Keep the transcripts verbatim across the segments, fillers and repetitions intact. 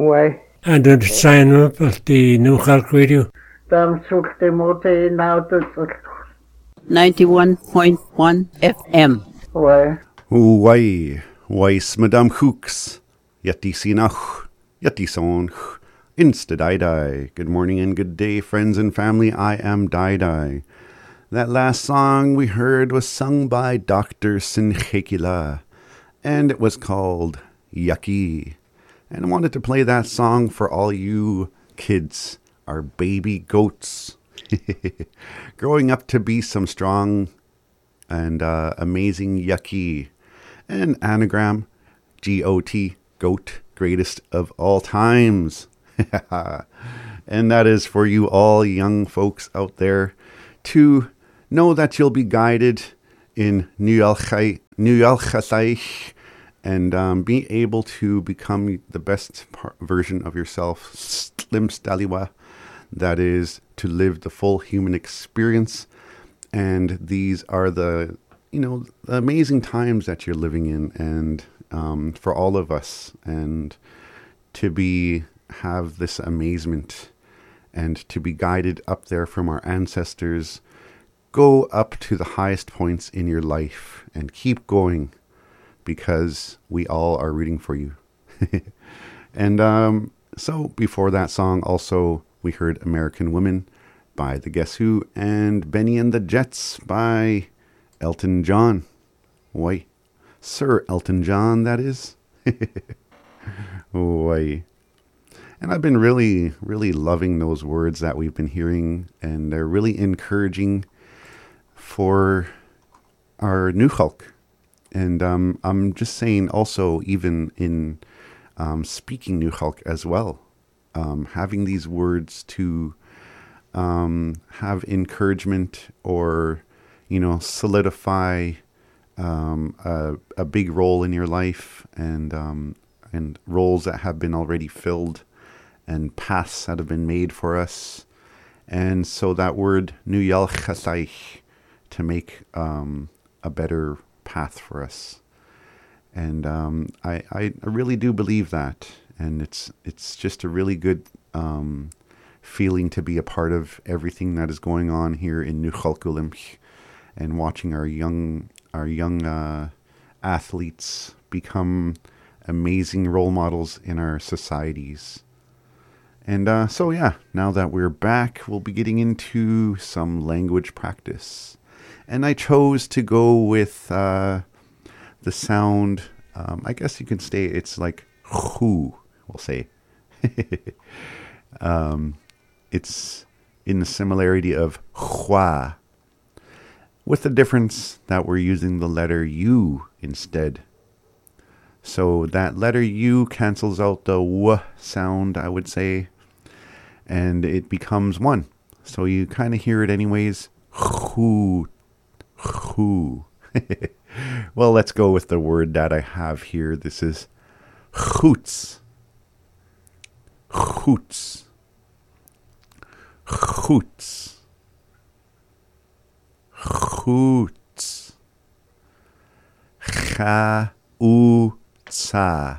Ouais. And the sign up of the New York Radio. Tam sulti mote nautu. ninety-one point one F M. Ouais. Wai, wais Madame Hooks, yeti sinach, yeti son, insta die. Good morning and good day, friends and family. I am Dai. That last song we heard was sung by Doctor Sinchekila, and it was called Yucky. And I wanted to play that song for all you kids, our baby goats, growing up to be some strong and uh, amazing Yucky. And anagram, G O T, goat, greatest of all times. And that is for you all young folks out there to know that you'll be guided in New Yalchasaich and um, be able to become the best par- version of yourself, Slim Staliwa, that is to live the full human experience. And these are the, you know, the amazing times that you're living in, and um, for all of us, and to be have this amazement and to be guided up there from our ancestors. Go up to the highest points in your life and keep going, because we all are rooting for you. And um, so before that song, also we heard American Women by the Guess Who and Benny and the Jets by Elton John. Why, Sir Elton John, that is. Why. And I've been really, really loving those words that we've been hearing, and they're really encouraging for our new Hulk. And um, I'm just saying also, even in um, speaking new Hulk as well, um, having these words to um, have encouragement or, you know, solidify um, a, a big role in your life, and um, and roles that have been already filled and paths that have been made for us. And so that word, Nu Yalchasaich, to make um, a better path for us. And um, I, I really do believe that. And it's it's just a really good um, feeling to be a part of everything that is going on here in New Chalkulimch, and watching our young our young uh, athletes become amazing role models in our societies. And uh, so, yeah, now that we're back, we'll be getting into some language practice. And I chose to go with uh, the sound, um, I guess you can say it's like who, we'll say. um, it's in the similarity of hua, with the difference that we're using the letter U instead. So that letter U cancels out the W sound, I would say, and it becomes one. So you kind of hear it anyways. Who, who. Well, let's go with the word that I have here. This is hoots. Hoots. Hoots. Hoots. Cha-u-tsa.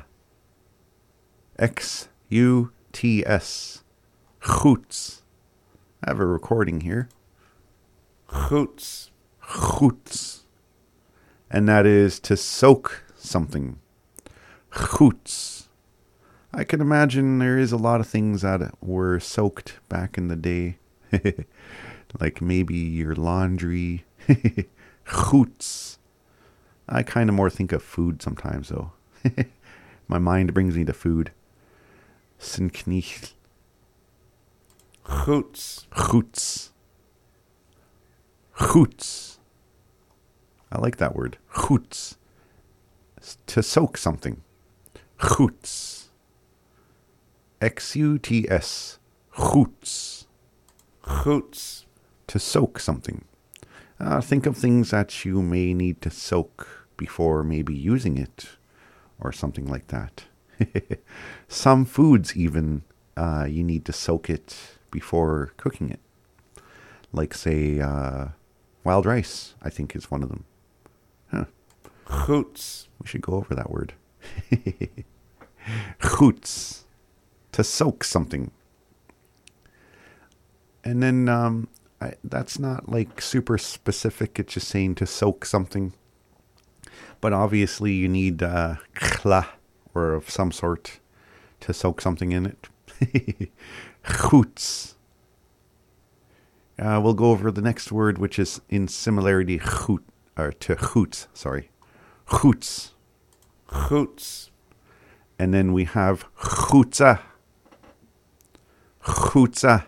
X U T S. Hoots. I have a recording here. Hoots. Hoots. And that is to soak something. Hoots. I can imagine there is a lot of things that were soaked back in the day. Like maybe your laundry. Hoots. I kind of more think of food sometimes, though. My mind brings me to food. Sinknicht. Hoots. Hoots. Hoots. I like that word. Hoots. To soak something. Hoots. X U T S. Hoots. Hoots. To soak something. Uh, think of things that you may need to soak before maybe using it, or something like that. Some foods even, uh, you need to soak it before cooking it. Like, say, uh, wild rice, I think is one of them. Huh. Hoots. We should go over that word. Hoots. to soak something. And then um, I, that's not like super specific. It's just saying to soak something. But obviously you need uh, chla or of some sort to soak something in it. Chutz. Uh, we'll go over the next word, which is in similarity chut, or to chutz, sorry. Chutz. Chutz. And then we have chutza. Chutza.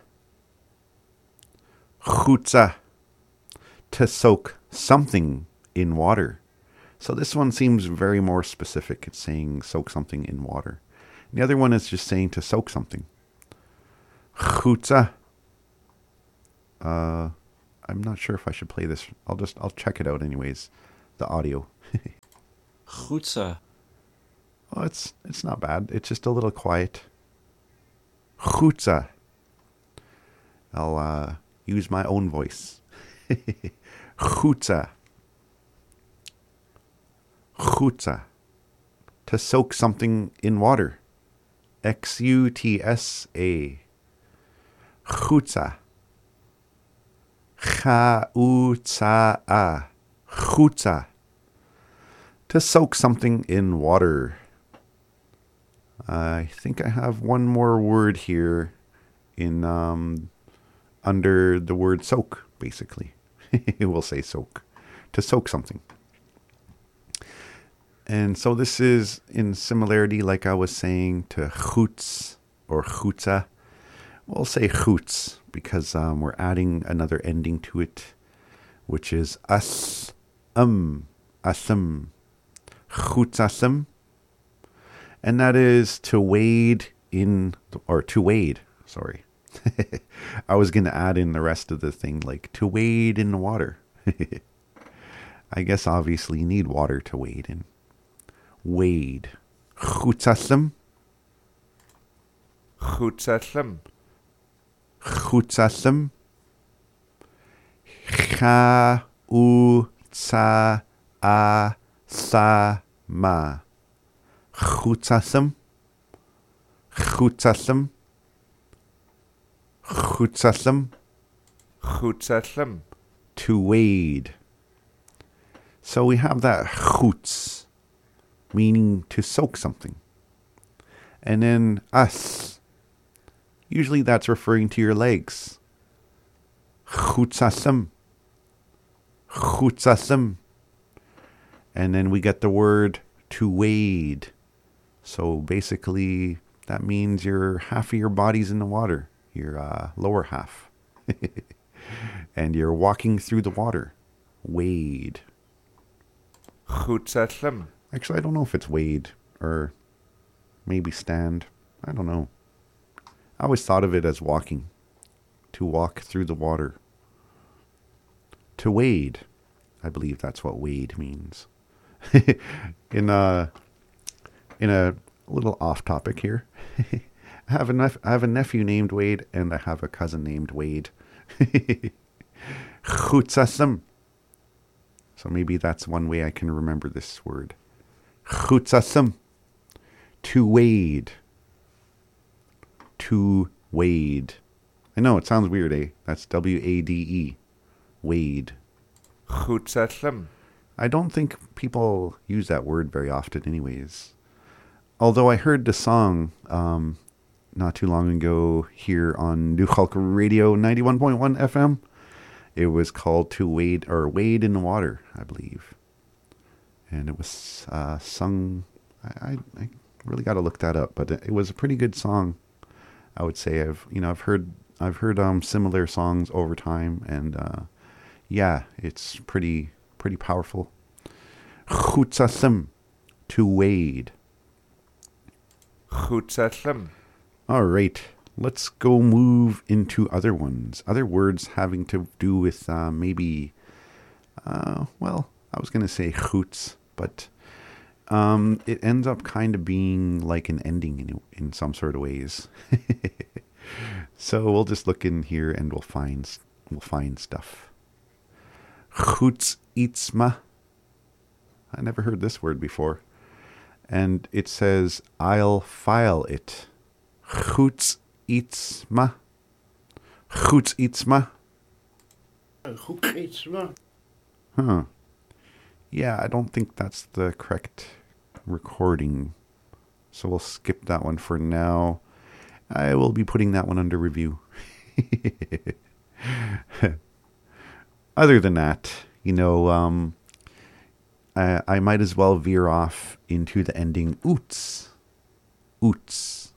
Chutza. To soak something in water. So this one seems very more specific. It's saying soak something in water. The other one is just saying to soak something. Chutza. Uh, I'm not sure if I should play this. I'll just, I'll check it out anyways. The audio. Chutza. Oh, it's, it's not bad. It's just a little quiet. Chutza. I'll uh, use my own voice. Chutza. Chutza. To soak something in water. X U T S A. Chutza. Cha-u-tza-a. Chutza. To soak something in water. I think I have one more word here in um, under the word soak, basically. We'll say soak. To soak something. And so this is in similarity, like I was saying, to chutz or chutza. We'll say chutz because um, we're adding another ending to it, which is as, um, asum, chutzasum. And that is to wade in, or to wade, sorry. I was going to add in the rest of the thing, like to wade in the water. I guess obviously you need water to wade in. Wade. Chutzasum. Chutzasum. Chutzasum. Cha-u-tza-a-sa-ma. Chutzasum. Chutzasum. Chutzasum. Chutzasum. To wade. So we have that chutz, meaning to soak something. And then as, usually that's referring to your legs. Chutzasum. Chutzasum. And then we get the word to wade. So basically that means your half of your body's in the water. Your uh, lower half. And you're walking through the water. Wade. Chutzasum. Actually, I don't know if it's wade or maybe stand. I don't know. I always thought of it as walking. To walk through the water. To wade. I believe that's what wade means. in a, in a little off topic here. I have a nep- I have a nephew named Wade and I have a cousin named Wade. Chutzasum. So maybe that's one way I can remember this word. Chutzasum. To wade. To wade. I know, it sounds weird, eh? That's W A D E. Wade. Chutzasum. I don't think people use that word very often anyways. Although I heard the song um, not too long ago here on New Hulk Radio ninety-one point one F M. It was called To Wade, or Wade in the Water, I believe. And it was uh, sung, I, I, I really got to look that up, but it was a pretty good song. I would say I've, you know, I've heard, I've heard um, similar songs over time, and uh, yeah, it's pretty, pretty powerful. Chutzasum. To wade. Chutzasum. All right, let's go move into other ones. Other words having to do with uh, maybe, uh, well, I was going to say chutz, but um, it ends up kind of being like an ending in, in some sort of ways. So we'll just look in here and we'll find we'll find stuff. Chutz itzma. I never heard this word before. And it says, I'll file it. Goed ietsma. Goed ietsma. Goed ietsma. Huh. Yeah, I don't think that's the correct recording. So we'll skip that one for now. I will be putting that one under review. Other than that, you know, um, I, I might as well veer off into the ending oots. Oots.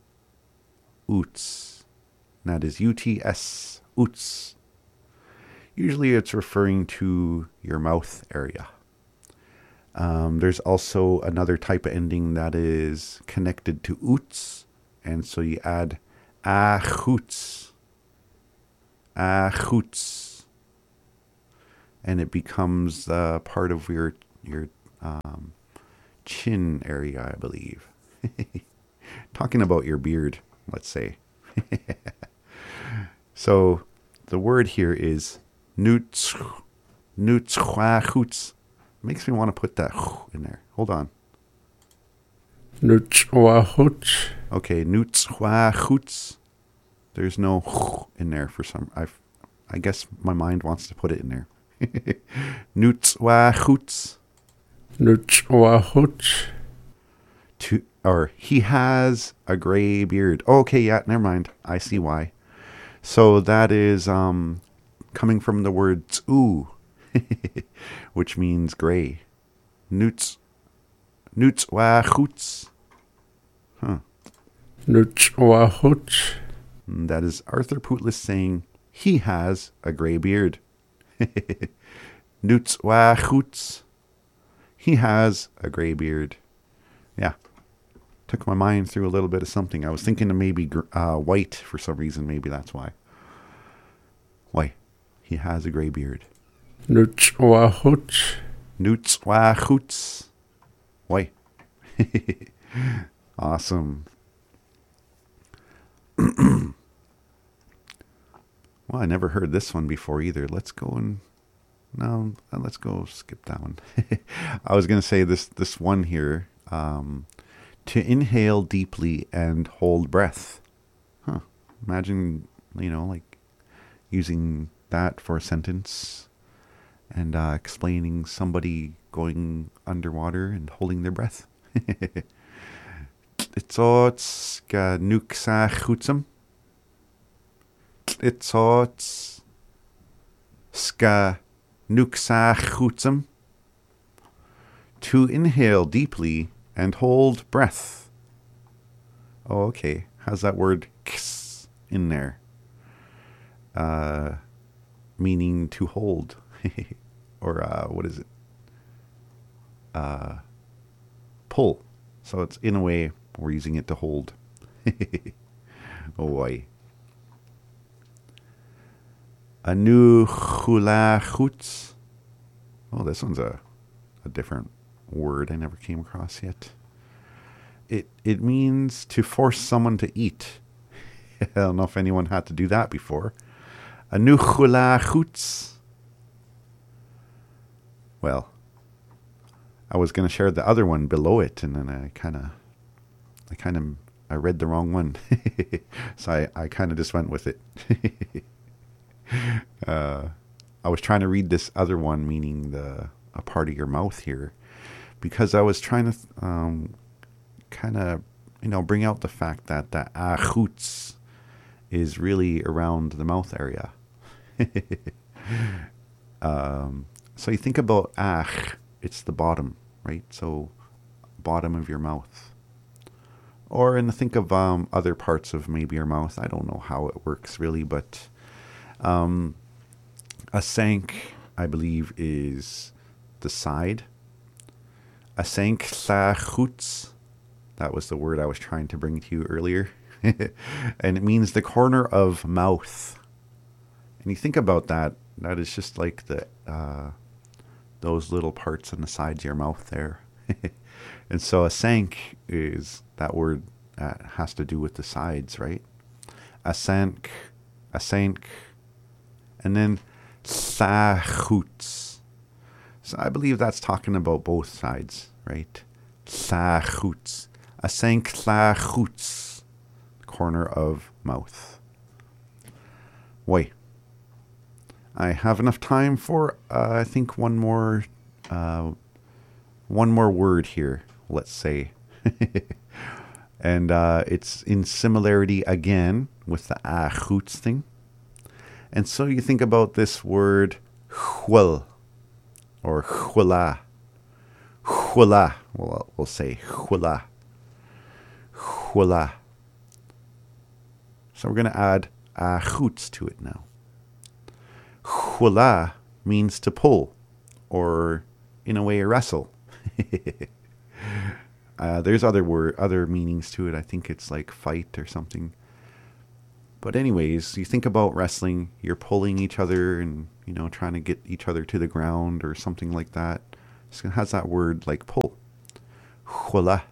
Oots. And that is U T S. Oots. Usually it's referring to your mouth area. Um, there's also another type of ending that is connected to oots. And so you add a hoots. A hoots. And it becomes uh, part of your your um, chin area, I believe. Talking about your beard, let's say. So the word here is nuts. Nuts. Makes me want to put that in there. Hold on. Nutswahuts. Okay, nutswahuts. There's no in there for some. I, I guess my mind wants to put it in there. Nutswahuts. Nutswahuts. To or he has a gray beard. Oh, okay, yeah, never mind. I see why. So that is um coming from the word tsu, which means gray. Nuts. Nutswahuts. Huh. Nutswahuts. That is Arthur Pootless saying he has a gray beard. Nutswahuts. He has a gray beard. Yeah. Took my mind through a little bit of something. I was thinking of maybe uh, white for some reason. Maybe that's why. Why? He has a gray beard. Nutswahuts. Nutswahuts. Why? Awesome. Well, I never heard this one before either. Let's go and no, let's go skip that one. I was going to say this this one here. Um, to inhale deeply and hold breath. Huh. Imagine, you know, like using that for a sentence and uh, explaining somebody going underwater and holding their breath. It's ska nuksa chutsum. It's ska nuksa chutsum. To inhale deeply and hold breath. Oh, okay. How's that word ks in there? Uh, meaning to hold. Or uh, what is it? Uh, pull. So it's in a way we're using it to hold. Oh boy. A new hula hoots. Oh, this one's a, a different word I never came across yet. It it means to force someone to eat. I don't know if anyone had to do that before. A new hula hoots. Well, I was going to share the other one below it, and then I kind of, I kind of, I read the wrong one, so I, I kind of just went with it. uh, I was trying to read this other one, meaning the a part of your mouth here, because I was trying to um, kind of, you know, bring out the fact that the ahoots is really around the mouth area. um, so you think about ah, it's the bottom, right? So bottom of your mouth. Or in the think of um, other parts of maybe your mouth. I don't know how it works really, but um, a sank, I believe, is the side. A sank sa hoots. That was the word I was trying to bring to you earlier. And it means the corner of mouth. And you think about that, that is just like the uh, those little parts on the sides of your mouth there. And so a sank is that word that has to do with the sides, right? A sank, a sank, and then sa hoots. So I believe that's talking about both sides, right? Sa hoots. A sank sa hoots. corner of mouth. Why? I have enough time for, uh, I think, one more, uh, one more word here, let's say. And uh, it's in similarity again with the ah hoots thing. And so you think about this word huel or huela. Huela, we'll, we'll say huela. Huela. So we're going to add ah hoots to it now. Huela means to pull, or in a way wrestle. uh, there's other word, other meanings to it. I think it's like fight or something. But anyways, you think about wrestling, you're pulling each other and, you know, trying to get each other to the ground or something like that. So it has that word like pull. Huela.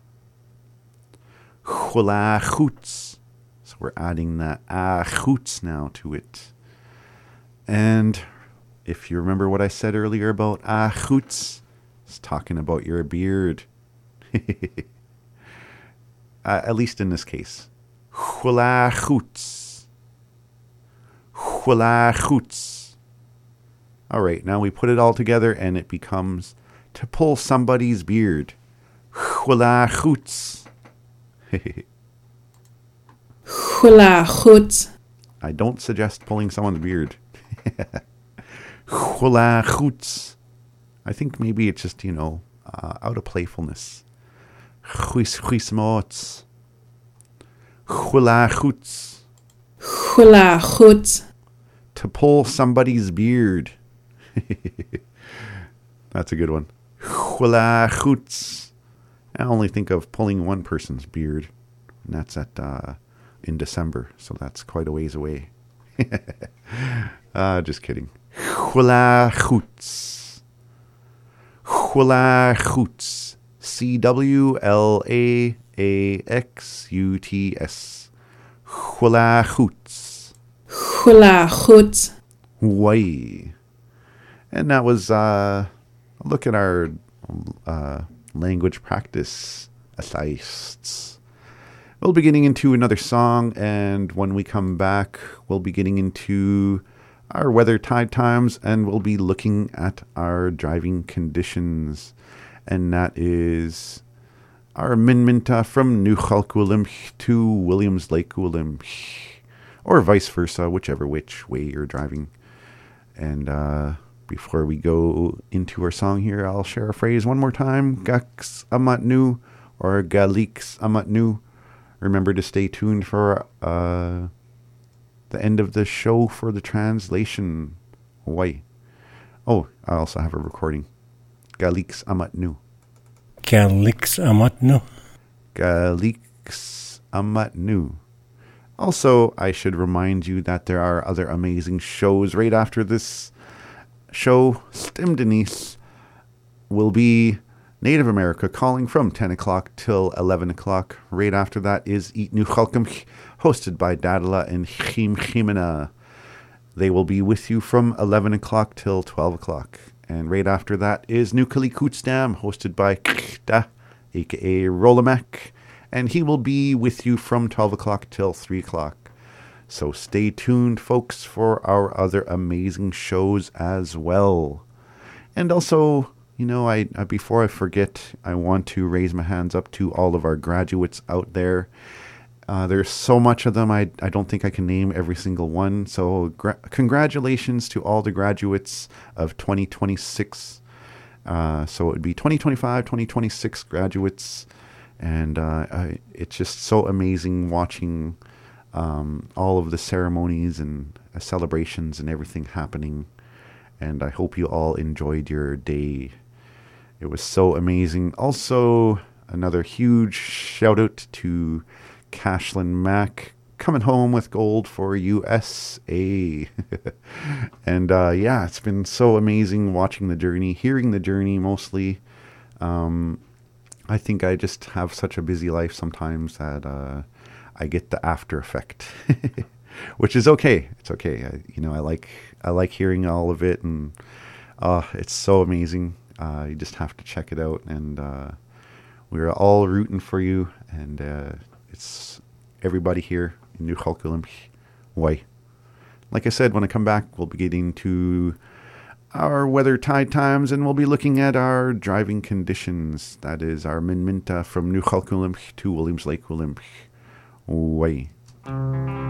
Huela hoots. So we're adding that ah hoots now to it. And if you remember what I said earlier about ah hoots, it's talking about your beard. uh, at least in this case. Huela hoots. Huela hoots. All right, now we put it all together and it becomes to pull somebody's beard. Huela hoots. Huela hoots. I don't suggest pulling someone's beard. Huela hoots. I think maybe it's just, you know, uh, out of playfulness. Huis huis moots. Huela hoots. Huela hoots. To pull somebody's beard. That's a good one. Huela hoots. I only think of pulling one person's beard, and that's at uh, in December, so that's quite a ways away. uh, just kidding. Huela hoots. Huela hoots. C W L A A X U T S. Huela hoots. Huela hoots. Why? And that was uh, a look at our uh, language practice assists. We'll be getting into another song, and when we come back, we'll be getting into our weather tide times, and we'll be looking at our driving conditions. And that is our amendment uh, from New Chalkulim to Williams Lake Ulim, or vice versa, whichever which way you're driving. And uh, before we go into our song here, I'll share a phrase one more time. Gaks amatnu, or Galiks amatnu. Remember to stay tuned for uh, the end of the show for the translation. Why? Oh, I also have a recording. Galiks amatnu. Galiks amatnu. Galiks amatnu. Also, I should remind you that there are other amazing shows right after this show. Stim Denise will be Native America calling from ten o'clock till eleven o'clock. Right after that is Eat New Chalkum, hosted by Dadala and Chim Chimena. They will be with you from eleven o'clock till twelve o'clock. And right after that is New Kalikutstam, hosted by Kta, aka Rolamek. And he will be with you from twelve o'clock till three o'clock. So stay tuned, folks, for our other amazing shows as well. And also, you know, I, I before I forget, I want to raise my hands up to all of our graduates out there. Uh, there's so much of them, I, I don't think I can name every single one. So gra- congratulations to all the graduates of twenty twenty-six. Uh, so it would be twenty twenty-five, twenty twenty-six graduates. And uh, I, it's just so amazing watching um, all of the ceremonies and uh, celebrations and everything happening. And I hope you all enjoyed your day. It was so amazing. Also, another huge shout out to Cashlin Mack coming home with gold for U S A. And uh, yeah, it's been so amazing watching the journey, hearing the journey mostly. Um, I think I just have such a busy life sometimes that uh, I get the after effect, which is okay. It's okay. I, you know, I like I like hearing all of it, and uh, it's so amazing. Uh, you just have to check it out, and uh, we're all rooting for you. And uh, it's everybody here in New Khalkulim. Why? Like I said, when I come back, we'll be getting to our weather tide times, and we'll be looking at our driving conditions. That is our Minminta from New Khalkulim to Williams Lake William. Why?